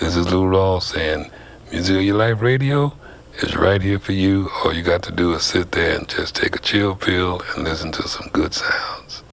This is Lou Rawls saying, Music of Your Life Radio is right here for you. All you got to do is sit there and just take a chill pill and listen to some good sounds.